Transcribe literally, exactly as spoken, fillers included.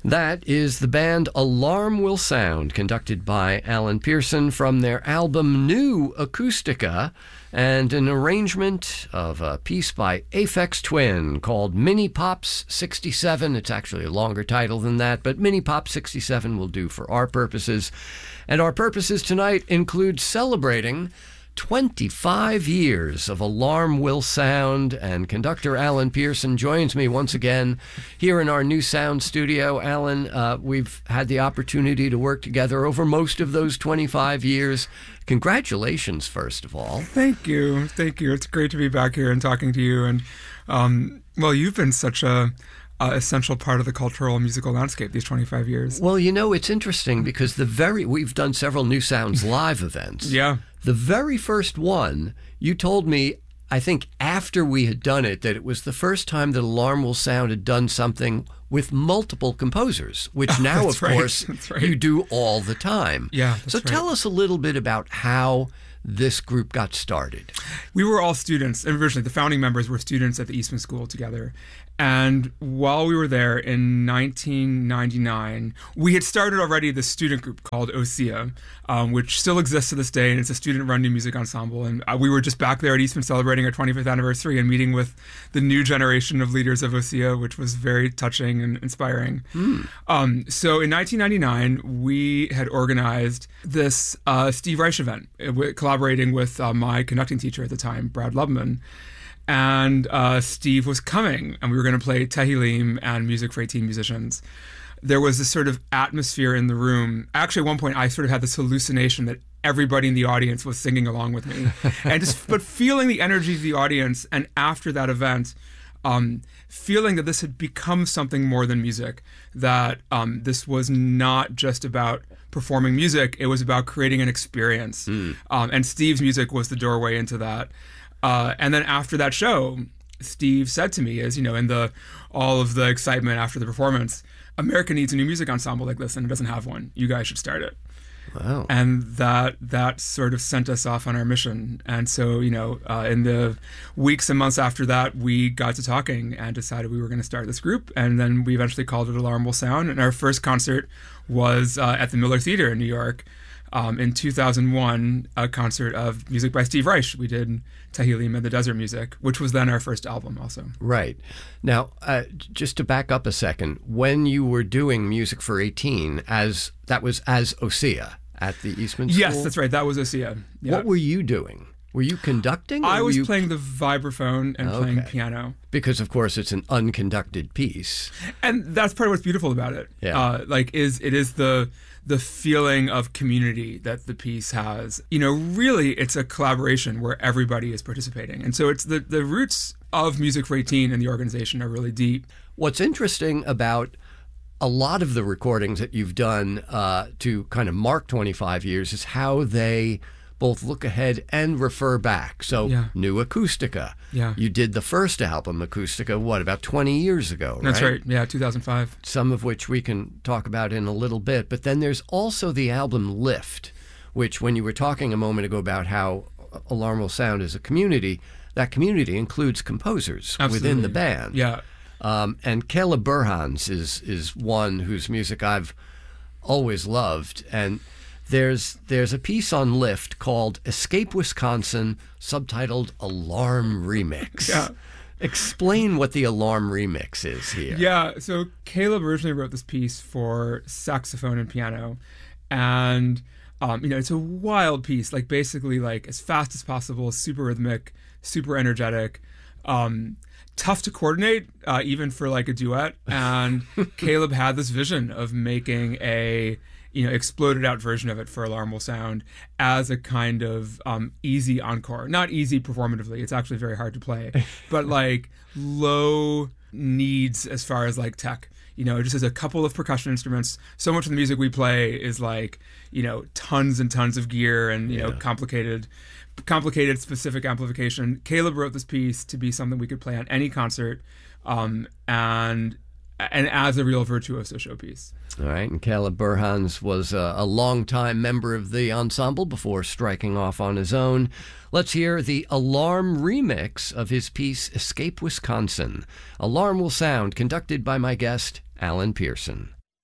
That is the band Alarm Will Sound, conducted by Alan Pearson from their album New Acoustica, and an arrangement of a piece by Aphex Twin called Mini Pops sixty-seven. It's actually a longer title than that, but Mini Pop sixty-seven will do for our purposes. And our purposes tonight include celebrating twenty-five years of Alarm Will Sound, and conductor Alan Pearson joins me once again here in our new sound studio. Alan, uh, we've had the opportunity to work together over most of those twenty-five years. Congratulations, first of all. Thank you. Thank you. It's great to be back here and talking to you. And, um, well, you've been such a Uh, essential part of the cultural and musical landscape these twenty-five years. Well, you know, it's interesting because the very we've done several New Sounds live events. Yeah. The very first one, you told me, I think after we had done it, that it was the first time that Alarm Will Sound had done something with multiple composers, which now, oh, of right. course, right. you do all the time. Yeah. So right. tell us a little bit about how this group got started. We were all students. And originally, the founding members were students at the Eastman School together. And while we were there in nineteen ninety-nine, we had started already this student group called OSEA, um, which still exists to this day, and it's a student-run new music ensemble. And uh, we were just back there at Eastman celebrating our twenty-fifth anniversary and meeting with the new generation of leaders of OSEA, which was very touching and inspiring. Mm. Um, so in nineteen ninety-nine, we had organized this uh, Steve Reich event, uh, collaborating with uh, my conducting teacher at the time, Brad Lubman. And uh, Steve was coming, and we were going to play Tehillim and music for eighteen musicians. There was this sort of atmosphere in the room. Actually, at one point, I sort of had this hallucination that everybody in the audience was singing along with me. and just, But feeling the energy of the audience, and after that event, um, feeling that this had become something more than music, that um, this was not just about performing music, it was about creating an experience. Mm. Um, and Steve's music was the doorway into that. Uh, and then after that show, Steve said to me, as you know, in the all of the excitement after the performance, America needs a new music ensemble like this, and it doesn't have one. You guys should start it. Wow. And that that sort of sent us off on our mission. And so, you know, uh, in the weeks and months after that, we got to talking and decided we were going to start this group. And then we eventually called it Alarm Will Sound. And our first concert was uh, at the Miller Theater in New York. Um, in two thousand one, a concert of music by Steve Reich. We did Tehillim and the Desert Music, which was then our first album also. Right. Now, uh, just to back up a second, when you were doing Music for eighteen, as that was as OSEA at the Eastman School? Yes, that's right. That was OSEA. Yeah. What were you doing? Were you conducting? I was you... playing the vibraphone and okay. playing piano. Because, of course, it's an unconducted piece. And that's part of what's beautiful about it. Yeah. Uh, like, is it is the the feeling of community that the piece has. You know, really, it's a collaboration where everybody is participating. And so it's the, the roots of Music for eighteen and the organization are really deep. What's interesting about a lot of the recordings that you've done uh, to kind of mark twenty-five years is how they both look ahead and refer back. So, yeah. New Acoustica. Yeah. You did the first album, Acoustica, what, about twenty years ago, right? That's right. Yeah, two thousand five. Some of which we can talk about in a little bit. But then there's also the album Lift, which when you were talking a moment ago about how Alarm Will Sound is a community, that community includes composers Absolutely. Within the band. Yeah. Um, and Caleb Burhans is is one whose music I've always loved. And there's there's a piece on Lift called Escape Wisconsin, subtitled Alarm Remix. Yeah. Explain what the Alarm Remix is here. Yeah, so Caleb originally wrote this piece for saxophone and piano. And, um, you know, it's a wild piece, like basically like as fast as possible, super rhythmic, super energetic. Um, tough to coordinate, uh, even for like a duet. And Caleb had this vision of making a, you know, exploded out version of it for Alarm Will Sound as a kind of um, easy encore. Not easy performatively, it's actually very hard to play, but like low needs as far as like tech. You know, just as a couple of percussion instruments. So much of the music we play is like, you know, tons and tons of gear and, you yeah. know, complicated complicated specific amplification. Caleb wrote this piece to be something we could play on any concert, um, and and as a real virtuoso showpiece. All right, and Caleb Burhans was a, a longtime member of the ensemble before striking off on his own. Let's hear the Alarm remix of his piece Escape Wisconsin. Alarm Will Sound, conducted by my guest, Alan Pearson.